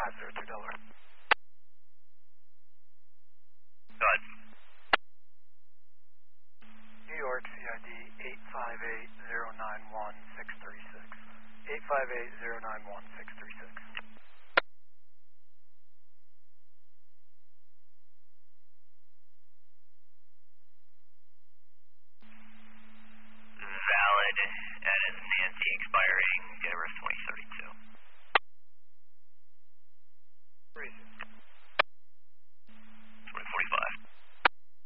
502 Delaware. Go ahead. New York CID 858091636. 858091636.